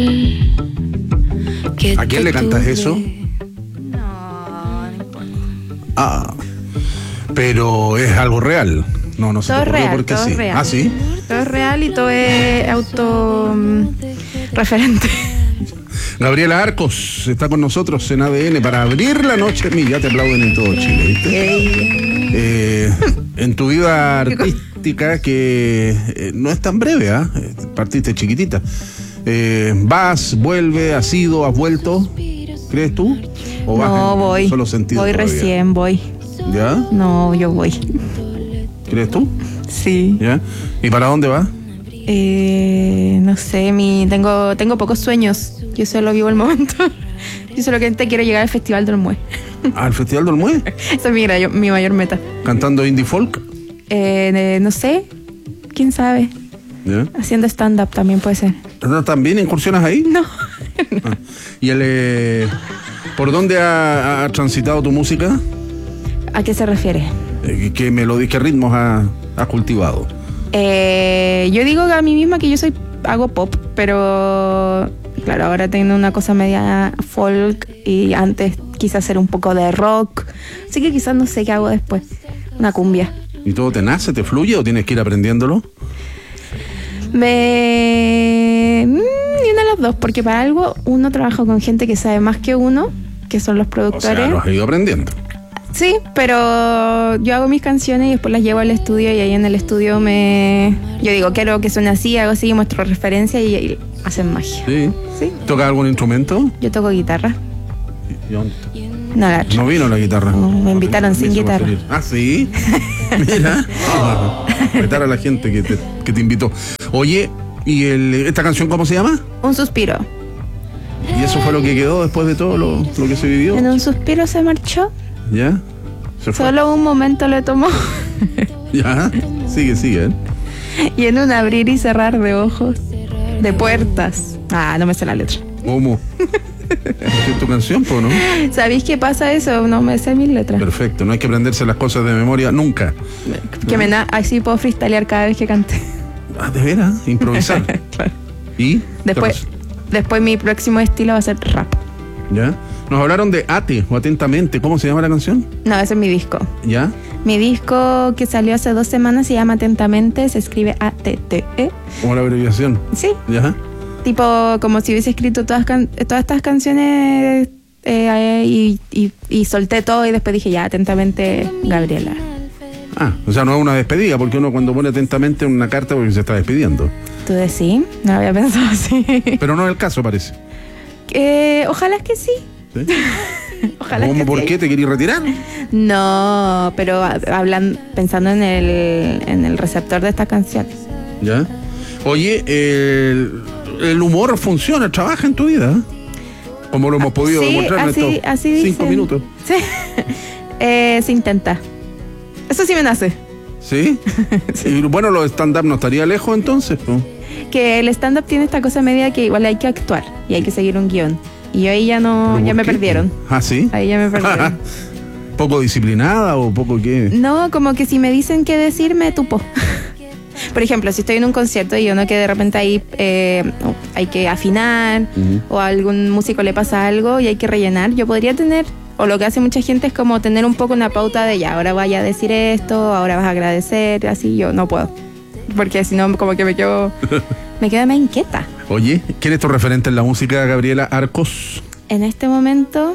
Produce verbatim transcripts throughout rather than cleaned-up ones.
¿A quién le cantas eso? No, no importa. Ah, pero es algo real. No, no se Todo te es ocurrió real, porque todo sí. es real. Ah, sí. Todo es real y todo es auto mm, referente. Gabriela Arcos está con nosotros en A D N para abrir la noche. Mira, ya te aplauden en todo Chile, ¿viste? Eh, en tu vida artística, que eh, no es tan breve, ¿ah? ¿eh? Partiste chiquitita. Eh, vas, vuelve, has ido, has vuelto. ¿Crees tú? ¿O vas No, en voy. solo sentido Voy todavía? recién, voy. ¿Ya? No, yo voy. ¿Crees tú? Sí. ¿Ya? ¿Y para dónde vas? Eh, no sé, mi, tengo, tengo pocos sueños. Yo solo vivo el momento. Yo solamente quiero llegar al Festival del Mue. ¿Al Festival del Mue? Esa es mi, gra- mi mayor meta. ¿Cantando indie folk? Eh, eh, no sé, quién sabe. ¿Ya? Haciendo stand-up también puede ser. ¿También incursionas ahí? No. Ah. ¿Y el, eh, por dónde ha, ha transitado tu música? ¿A qué se refiere? Eh, ¿Qué melodía, qué ritmos has ha cultivado? Eh, yo digo a mí misma que yo soy hago pop, pero claro, ahora tengo una cosa media folk y antes quise hacer un poco de rock, así que quizás no sé qué hago después, una cumbia. ¿Y todo te nace, te fluye o tienes que ir aprendiéndolo? Me... mm, Ni una de las dos, porque para algo uno trabaja con gente que sabe más que uno, que son los O productores. sea, lo has ido aprendiendo. Sí, pero yo hago mis canciones y después las llevo al estudio y ahí en el estudio me... Yo digo, quiero que suene así, hago así, muestro referencia y, y hacen magia. Sí. Sí. ¿Tocas algún instrumento? Yo toco guitarra. ¿Y dónde? No, la otra. No vino la guitarra. No, me invitaron No sin permiso para guitarra. salir. Ah, sí. Mira. Ah, respetar a la gente que te, que te invitó. Oye, ¿y el, esta canción cómo se llama? Un suspiro. ¿Y eso fue lo que quedó después de todo lo, lo que se vivió? En un suspiro se marchó. ¿Ya? ¿Se fue? Solo un momento le tomó. ¿Ya? Sigue, sigue. ¿eh? Y en un abrir y cerrar de ojos. De puertas. Ah, no me sé la letra. ¿Cómo? ¿Es tu canción, po, no? ¿Sabéis qué pasa eso? No me sé mis letras. Perfecto, no hay que aprenderse las cosas de memoria nunca. Que me na así puedo freestylear cada vez que cante. Ah, ¿de veras? Improvisar. Claro. ¿Y? ¿Qué Después, pasó? después mi próximo estilo va a ser rap. ¿Ya? Nos hablaron de Ate o Atentamente. ¿Cómo se llama la canción? No, ese es mi disco. ¿Ya? Mi disco que salió hace dos semanas se llama Atentamente, se escribe A T T E. ¿Cómo la abreviación? Sí, ¿Ya? tipo como si hubiese escrito todas, can todas estas canciones eh, y, y, y solté todo y después dije ya, Atentamente, Gabriela. Ah, o sea, no es una despedida, porque uno cuando pone Atentamente una carta porque se está despidiendo. ¿Tú decís? No lo había pensado así. Pero no es el caso, parece. Eh, ojalá que sí. ¿Sí? Ojalá ¿Cómo? que ¿Por sí. qué? ¿Te querías retirar? No, pero hablan, pensando en el, en el receptor de estas canciones. ¿Ya? Oye, el, el humor funciona, trabaja en tu vida, ¿eh? Como lo hemos podido Sí, demostrar en así, estos así cinco dicen. minutos. Sí. Eh, se intenta. Eso sí me nace. ¿Sí? Y bueno, los stand-up no estaría lejos entonces, pues. Que el stand-up tiene esta cosa media que igual hay que actuar y hay que seguir un guión. Y yo ahí ya no, ¿Pero ya por me qué? perdieron. ¿Ah, sí? Ahí ya me perdieron. ¿Poco disciplinada o poco qué? No, como que si me dicen qué decir, me tupo. Por ejemplo, si estoy en un concierto y uno que de repente ahí eh, hay que afinar Ujú. o a algún músico le pasa algo y hay que rellenar, yo podría tener, o lo que hace mucha gente es como tener un poco una pauta de ya, ahora vaya a decir esto, ahora vas a agradecer, así yo no puedo. Porque si no, como que me quedo, me quedo más inquieta. Oye, ¿quién es tu referente en la música, Gabriela Arcos? En este momento,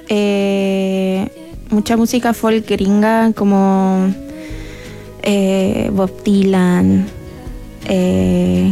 eh, mucha música folk gringa como eh, Bob Dylan. Eh,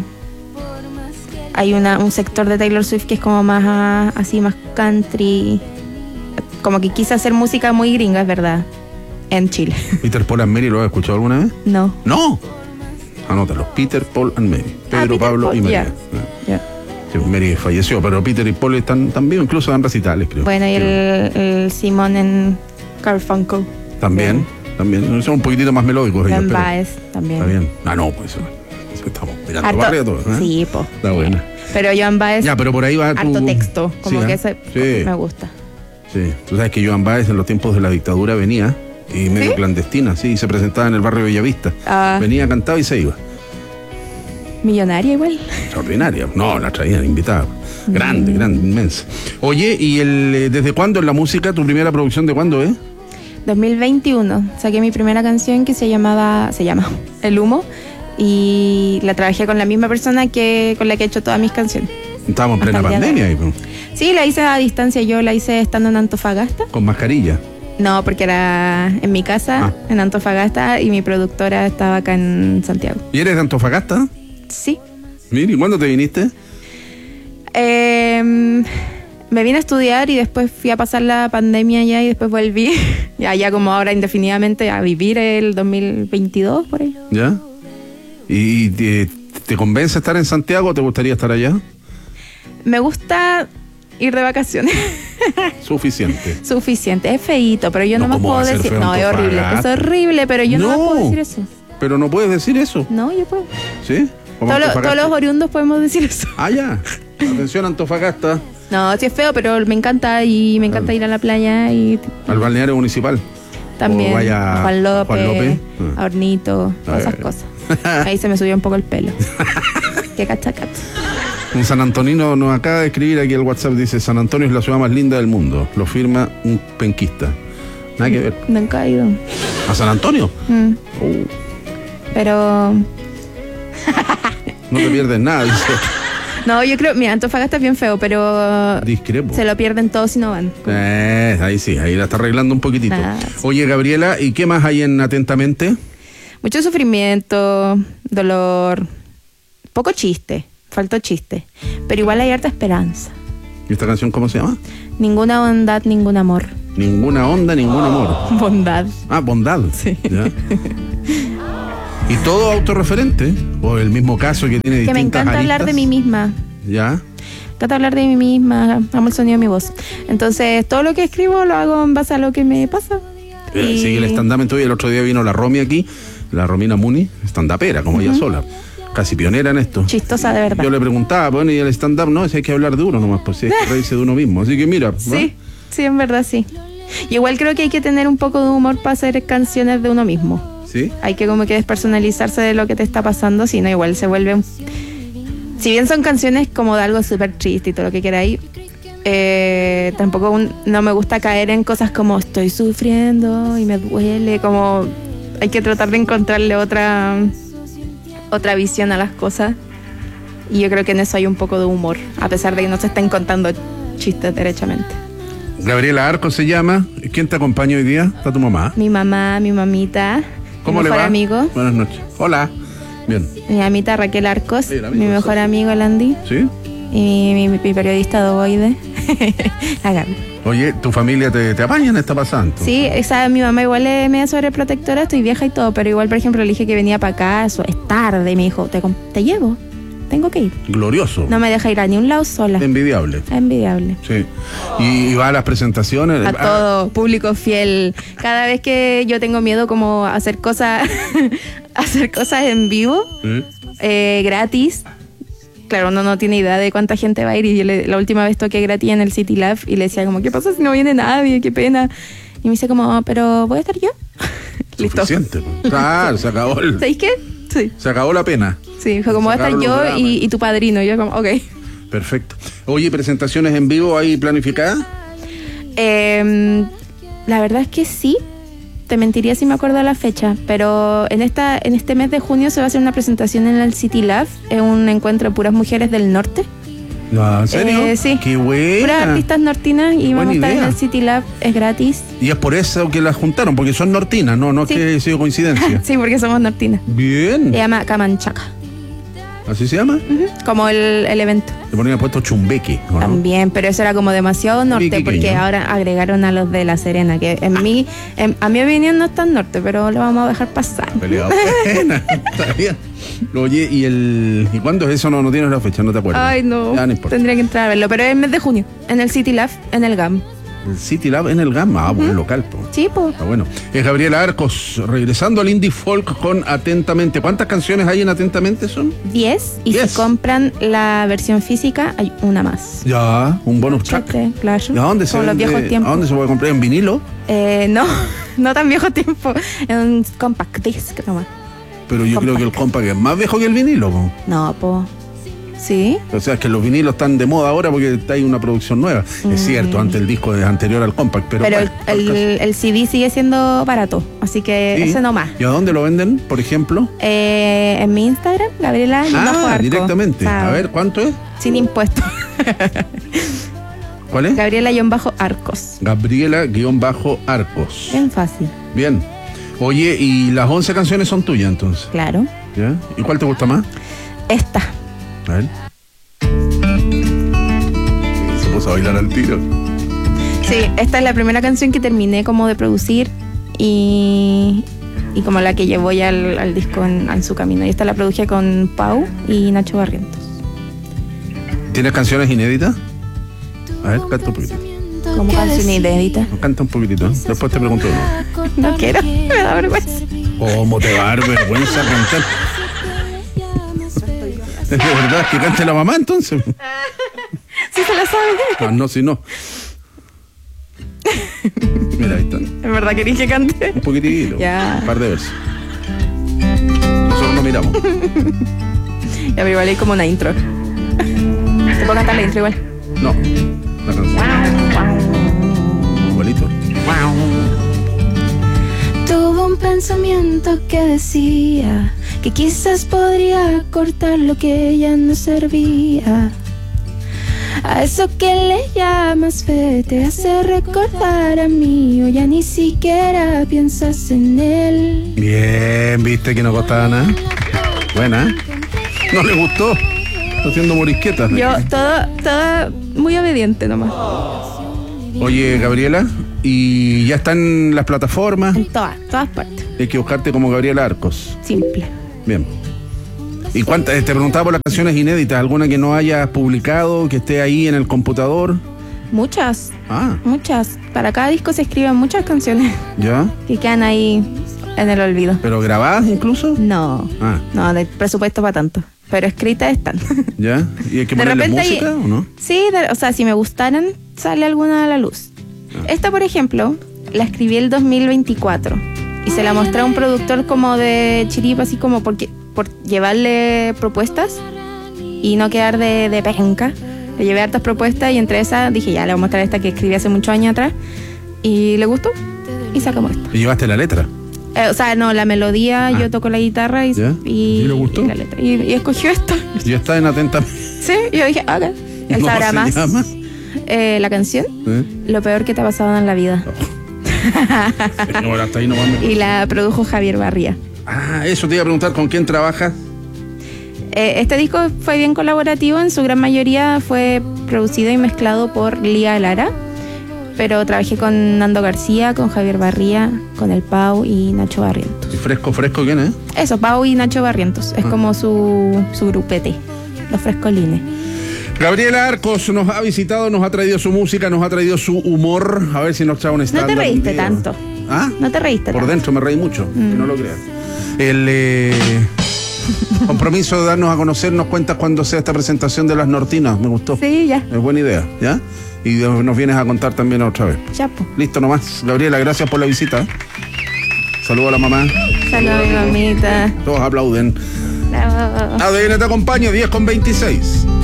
hay una, un sector de Taylor Swift que es como más ah, así, más country. Como que quise hacer música muy gringa, es verdad, en Chile. ¿Peter, Paul and Mary lo has escuchado alguna vez? No. ¡No! Anótalo, Peter, Paul and Mary. Pedro, Ah, Peter, Pablo Paul, y María. ya. Ah. Ya. Sí, Mary falleció, pero Peter y Paul están, están vivos, incluso dan recitales, creo. Bueno, y el, el Simon en Garfunkel. También, también. Son un poquitito más melódicos ellos, Ben pero Baez también. está bien. Ah, no, pues eso, eso estamos mirando Harto- barrio todo, ¿eh? Sí, po. Está buena. Pero Joan Baez, Ya, pero por ahí va tu... harto texto, como Sí, que ¿eh? ese Sí. me gusta. Sí, tú sabes que Joan Baez en los tiempos de la dictadura venía, y medio ¿Sí? clandestina, sí, y se presentaba en el barrio Bellavista. Ah. Venía, cantaba y se iba. millonaria igual. Extraordinaria. No, la traían invitada. Grande, mm. grande, inmensa. Oye, ¿y el desde cuándo en la música? ¿Tu primera producción de cuándo es? dos mil veintiuno. Saqué mi primera canción que se llamaba, se llama El Humo, y la trabajé con la misma persona que con la que he hecho todas mis canciones. Estábamos en plena pandemia ahí, pues. Sí, la hice a distancia, yo la hice estando en Antofagasta. ¿Con mascarilla? No, porque era en mi casa, ah. en Antofagasta, y mi productora estaba acá en Santiago. ¿Y eres de Antofagasta? Sí. Mira, ¿y cuándo te viniste? Eh, me vine a estudiar y después fui a pasar la pandemia allá y después volví, ya, ya como ahora indefinidamente, a vivir el dos mil veintidós, por ahí. ¿Ya? ¿Y te, te convence estar en Santiago o te gustaría estar allá? Me gusta ir de vacaciones. Suficiente. Suficiente. Es feíto, pero yo no, no más puedo decir. No, es horrible. Es horrible, pero yo no, no más puedo decir eso. Pero no puedes decir eso. No, yo puedo. ¿Sí? Todos, lo, todos los oriundos podemos decir eso. Ah, ya. Atención, Antofagasta. No, sí es feo, pero me encanta y me encanta ah. ir a la playa y. Al balneario municipal. También. O vaya Juan López, Juan López. Ah. a Hornito, todas esas cosas. Ahí se me subió un poco el pelo. Qué cacha, cacha. Un San Antonino nos acaba de escribir aquí el WhatsApp, dice: San Antonio es la ciudad más linda del mundo. Lo firma un penquista. Nada que ver. Nunca he ido. ¿A San Antonio? Mm. Oh. Pero... no te pierdes nada, dice. No, yo creo, mira, Antofagasta es bien feo, pero... Discrepo. Se lo pierden todos si no van. Eh, ahí sí, ahí la está arreglando un poquitito. Nah, sí. Oye, Gabriela, ¿y qué más hay en Atentamente? Mucho sufrimiento, dolor, poco chiste. Faltó chiste, pero igual hay harta esperanza. ¿Y esta canción cómo se llama? Ninguna bondad, ningún amor. Ninguna onda, ningún amor. Bondad. Ah, bondad. Sí. ¿Ya? ¿Y todo autorreferente? ¿O el mismo caso que tiene distintas Que me encanta aristas? hablar de mí misma. ¿Ya? Me encanta hablar de mí misma, amo el sonido de mi voz. Entonces, todo lo que escribo lo hago en base a lo que me pasa. Y... Sí, el stand-up en tu vida. El otro día vino la Romy aquí, la Romina Muni, stand-upera, como uh-huh. ella sola. Casi pionera en esto. Chistosa de verdad. Yo le preguntaba, bueno, y el stand-up no, si hay que hablar de uno nomás, pues si hay que reírse de uno mismo. Así que mira. Sí, ¿no? sí, en verdad sí. Y igual creo que hay que tener un poco de humor para hacer canciones de uno mismo. Sí. Hay que como que despersonalizarse de lo que te está pasando, si no igual se vuelve un... Si bien son canciones como de algo súper triste y todo lo que queráis, eh, tampoco un... no me gusta caer en cosas como estoy sufriendo y me duele, como hay que tratar de encontrarle otra... otra visión a las cosas, y yo creo que en eso hay un poco de humor, a pesar de que no se estén contando chistes derechamente. Gabriela Arcos se llama. ¿Quién te acompaña hoy día? ¿Está tu mamá? Mi mamá, mi mamita, ¿Cómo mi le mejor va? amigo. Buenas noches. Hola. Bien. Mi mamita Raquel Arcos, sí, mi mejor sí. amigo Landy. ¿Sí? Y mi, mi, mi periodista Doboide. La Gaby. Oye, ¿tu familia te, te apaña en esta pasando? Sí, esa, mi mamá igual es media sobreprotectora, estoy vieja y todo, pero igual, por ejemplo, le dije que venía para acá, eso, es tarde, y me dijo, te, te llevo, tengo que ir. Glorioso. No me deja ir a ni un lado sola. Envidiable. Envidiable. Sí. ¿Y, y va a las presentaciones? A todo, público fiel. Cada vez que yo tengo miedo como hacer cosas, hacer cosas en vivo, ¿Mm? eh, gratis. Claro, uno no tiene idea de cuánta gente va a ir, y yo le, la última vez toqué gratis en el City Lab y le decía como, ¿qué pasa si no viene nadie? Qué pena. Y me dice como, ¿pero voy a estar yo? Listo. Suficiente. Claro, se acabó el... ¿Sabéis qué? Sí. Se acabó la pena. Sí, fue como, voy a estar yo y, y tu padrino. Y yo como, ok. Perfecto. Oye, ¿presentaciones en vivo ahí planificadas? Eh, la verdad es que sí. Te mentiría si me acuerdo la fecha, pero en esta en este mes de junio se va a hacer una presentación en el City Lab, es un encuentro de puras mujeres del norte. No, ¿en serio? Eh, sí. Qué buena. Puras artistas nortinas y Buena vamos a estar idea. en el City Lab, es gratis. Y es por eso que las juntaron, porque son nortinas, no, no es Sí. que haya sido coincidencia. Sí, porque somos nortinas. Bien. Se llama Camanchaca. ¿Así se llama? Uh-huh. Como el, el evento. Le ponían puesto Chumbeque, ¿o no? También, pero eso era como demasiado norte, Viquiqueño. porque ahora agregaron a los de La Serena, que en mí, en, a mi opinión no es tan norte, pero lo vamos a dejar pasar. Peleado. Buena, está bien. Oye, ¿y el y cuándo es eso? No, no tienes la fecha, no te acuerdas. Ay, no, Ya, no importa. tendría que entrar a verlo, pero es el mes de junio, en el City Lab, en el G A M. El City Lab en el Gama, ah, buen local, po. Sí, pues. Está bueno. Es Gabriela Arcos, regresando al indie folk con Atentamente. ¿Cuántas canciones hay en Atentamente son? diez, y Diez. si compran la versión física, hay una más. Ya, un bonus track. Chate, claro. ¿Y a dónde se Como los vende- viejos tiempos. ¿A dónde se puede comprar? ¿En vinilo? Eh, no, no tan viejo tiempo. En un compact disc nomás. Pero yo compact. creo que el compact es más viejo que el vinilo, po. No, po. ¿Sí? O sea, es que los vinilos están de moda ahora porque hay una producción nueva. Mm. Es cierto, antes el disco es anterior al compact, pero... Pero bueno, el, el, el C D sigue siendo barato, así que sí. ese no más. ¿Y a dónde lo venden, por ejemplo? Eh, en mi Instagram, Gabriela. Ah, directamente. A ver, ¿cuánto es? Sin impuestos. ¿Cuál es? Gabriela-Arcos. Gabriela-Arcos. Bien fácil. Bien. Oye, ¿y las once canciones son tuyas entonces? Claro. ¿Ya? ¿Y cuál te gusta más? Esta. A ver. Se puso a bailar al tiro. Sí, esta es la primera canción que terminé como de producir y, y como la que llevó ya al, al disco en, en su camino. Y esta la produje con Pau y Nacho Barrientos. ¿Tienes canciones inéditas? A ver, canta un poquitito. Como canción inédita. Canta un poquitito. Después te pregunto uno. No quiero, me da vergüenza. ¿Cómo te va a dar vergüenza cantar? ¿Es de verdad que cante la mamá entonces? Sí se la sabe. Ah, no, si no. Mira, ahí está. ¿En verdad querés que cante? Un poquitito. Ya. Un par de versos. Nosotros no miramos. Ya, pero igual hay como una intro. ¿Te puedo cantar la intro igual? No, la canción. Igualito. Tuve un pensamiento que decía que quizás podría cortar lo que ya no servía. A eso que le llamas fe te hace recordar a mí, o ya ni siquiera piensas en él. Bien, viste que no costaba nada. Buena, ¿eh? No le gustó. Está haciendo morisquetas. Yo, todo, todo muy obediente nomás. Oye, Gabriela, ¿y ya están las plataformas? En todas, todas partes. Hay que buscarte como Gabriela Arcos. Simple. Bien. ¿Y cuántas? Te preguntaba por las canciones inéditas, ¿alguna que no hayas publicado, que esté ahí en el computador? Muchas, Ah, muchas. Para cada disco se escriben muchas canciones ¿ya? que quedan ahí en el olvido. ¿Pero grabadas incluso? No, Ah, no, de presupuesto para tanto. Pero escritas están. ¿ya? ¿Y hay que De ponerle repente hay- música o no? Sí, de- o sea, si me gustaran, sale alguna a la luz. Ah. Esta, por ejemplo, la escribí el dos mil veinticuatro y se la mostré a un productor como de Chiripa, así como porque, por llevarle propuestas y no quedar de, de penca. Le llevé hartas propuestas y entre esas dije, ya, le voy a mostrar esta que escribí hace muchos años atrás. Y le gustó y sacamos esta. ¿Y llevaste la letra? Eh, o sea, no, la melodía, Ah. yo toco la guitarra y, ¿Ya? y, ¿Y le gustó? y la letra. Y, y escogió esto. Yo estaba en atenta. Sí, y yo dije, ok. Él ¿Cómo sabrá se más. llama? Eh, la canción, ¿Eh? Lo peor que te ha pasado en la vida. No, hasta ahí no vamos. Y la produjo Javier Barría. Ah, eso te iba a preguntar, ¿con quién trabajas? Eh, este disco fue bien colaborativo, en su gran mayoría fue producido y mezclado por Lía Lara, pero trabajé con Nando García, con Javier Barría, con el Pau y Nacho Barrientos. ¿Y fresco, fresco quién es? Eso, Pau y Nacho Barrientos, es Ah. como su, su grupete, los frescolines. Gabriela Arcos nos ha visitado, nos ha traído su música, nos ha traído su humor. A ver si nos trae un No stand-up. te reíste un día. tanto. ¿Ah? No te reíste Por tanto. dentro me reí mucho, Mm. que no lo creas. El eh, compromiso de darnos a conocer, nos cuentas cuando sea esta presentación de Las Nortinas, me gustó. Sí, ya, Es buena idea, ¿ya? Y de- nos vienes a contar también otra vez. ya po. Listo nomás. Gabriela, gracias por la visita. Saludos a la mamá. Saludos, mi mamita. Todos aplauden. Bravo. A D N te acompaña, diez con veintiséis.